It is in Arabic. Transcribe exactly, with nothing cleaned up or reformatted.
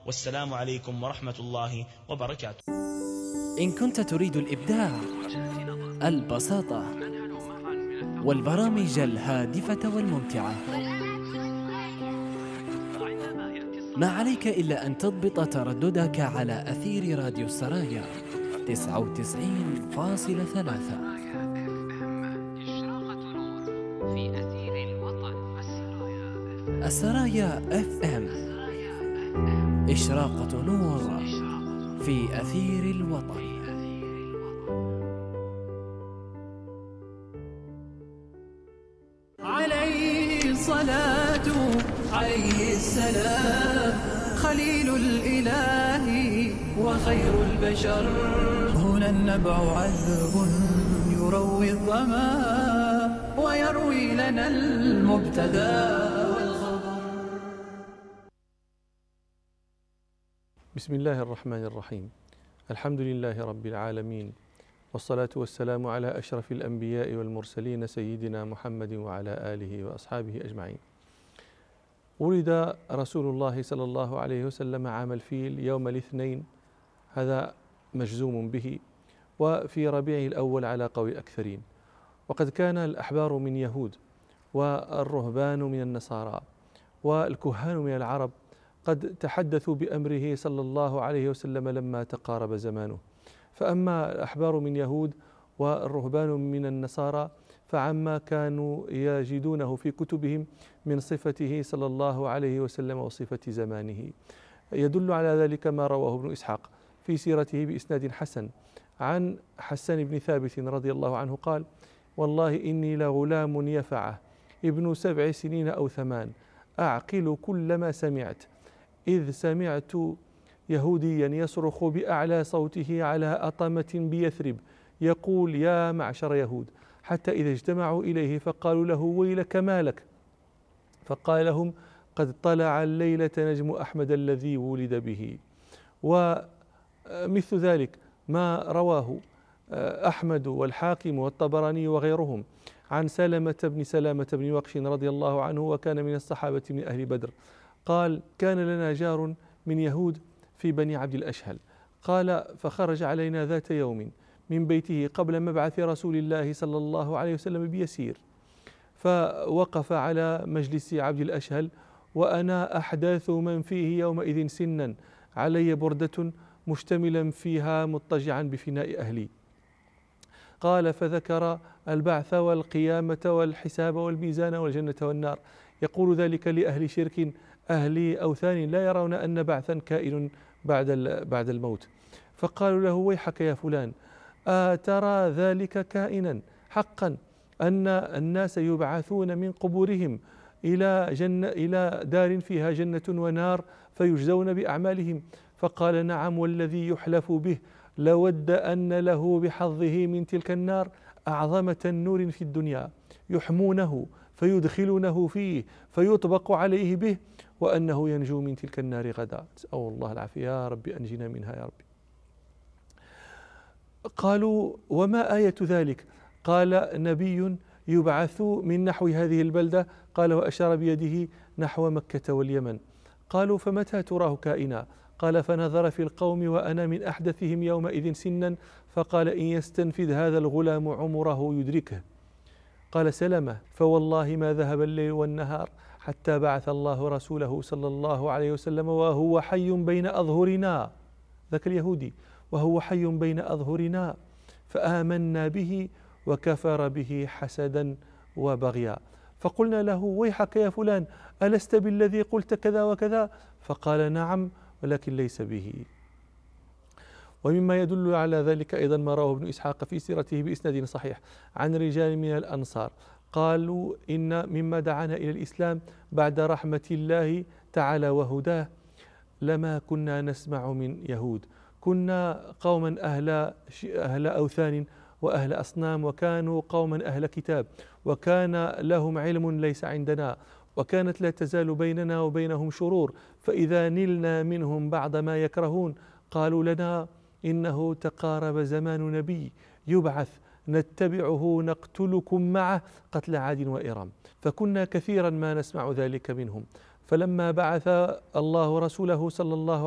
والسلام عليكم ورحمة الله وبركاته. إن كنت تريد الإبداع، البساطة، والبرامج الهادفة والممتعة، ما عليك إلا أن تضبط ترددك على أثير راديو السرايا تسعة وتسعين فاصلة ثلاثة. السرايا اف ام، إشراقة نور في أثير الوطن. عليه الصلاة عليه السلام، خليل الإله وخير البشر. هنا النبع عذب يروي الظما ويروي لنا المبتدأ والخبر. بسم الله الرحمن الرحيم. الحمد لله رب العالمين، والصلاة والسلام على أشرف الأنبياء والمرسلين سيدنا محمد وعلى آله وأصحابه أجمعين. ولد رسول الله صلى الله عليه وسلم عام الفيل يوم الاثنين، هذا مجزوم به، وفي ربيع الأول على قول الأكثرين. وقد كان الأحبار من يهود والرهبان من النصارى والكهان من العرب قد تحدثوا بأمره صلى الله عليه وسلم لما تقارب زمانه. فأما الأحبار من يهود والرهبان من النصارى فعما كانوا يجدونه في كتبهم من صفته صلى الله عليه وسلم وصفة زمانه. يدل على ذلك ما رواه ابن إسحاق في سيرته بإسناد حسن عن حسان بن ثابت رضي الله عنه قال: والله إني لغلام يفعه ابن سبع سنين أو ثمان، أعقل كل ما سمعت، إذ سمعت يهوديا يصرخ بأعلى صوته على أطمة بيثرب يقول: يا معشر يهود، حتى إذا اجتمعوا إليه فقالوا له: ويلك ما لك؟ فقال لهم: قد طلع الليلة نجم أحمد الذي ولد به. ومثل ذلك ما رواه أحمد والحاكم والطبراني وغيرهم عن سلمة بن سلامة بن وقش رضي الله عنه، وكان من الصحابة من أهل بدر، قال: كان لنا جار من يهود في بني عبد الأشهل، قال: فخرج علينا ذات يوم من بيته قبل مبعث رسول الله صلى الله عليه وسلم بيسير، فوقف على مجلس عبد الأشهل وأنا أحداث من فيه يومئذ سنا، علي بردة مشتملا فيها مضطجعا بفناء أهلي. قال: فذكر البعث والقيامة والحساب والميزان والجنة والنار، يقول ذلك لأهل شرك أهل أوثان لا يرون أن بعثا كائن بعد بعد الموت. فقالوا له: ويحك يا فلان، أترى ذلك كائنا حقا، أن الناس يبعثون من قبورهم إلى جنة إلى دار فيها جنة ونار فيجزون بأعمالهم؟ فقال: نعم، والذي يحلف به لود أن له بحظه من تلك النار أعظم تنور في الدنيا يحمونه فيدخلونه فيه فيطبق عليه به، وأنه ينجو من تلك النار غدا. أسأل الله العافية، يا رب أنجنا منها يا رب. قالوا: وما آية ذلك؟ قال: نبي يبعث من نحو هذه البلدة، قال وأشار بيده نحو مكة واليمن. قالوا: فمتى تراه كائنا؟ قال: فنظر في القوم وأنا من أحدثهم يومئذ سنا، فقال: إن يستنفذ هذا الغلام عمره يدركه. قال سلمة: فوالله ما ذهب الليل والنهار حتى بعث الله رسوله صلى الله عليه وسلم وهو حي بين أظهرنا، ذاك اليهودي، وهو حي بين أظهرنا، فآمنا به وكفر به حسدا وبغيا. فقلنا له: ويحك يا فلان، ألست بالذي قلت كذا وكذا؟ فقال: نعم، ولكن ليس به. ومما يدل على ذلك أيضا ما رواه ابن إسحاق في سيرته بإسناد صحيح عن رجال من الأنصار قالوا: إن مما دعانا إلى الإسلام بعد رحمة الله تعالى وهداه لما كنا نسمع من يهود، كنا قوما أهل, أهل أوثان وأهل أصنام، وكانوا قوما أهل كتاب، وكان لهم علم ليس عندنا، وكانت لا تزال بيننا وبينهم شرور، فإذا نلنا منهم بعض ما يكرهون قالوا لنا: إنه تقارب زمان نبي يبعث نتبعه نقتلكم معه قتل عاد وإرم. فكنا كثيرا ما نسمع ذلك منهم. فلما بعث الله رسوله صلى الله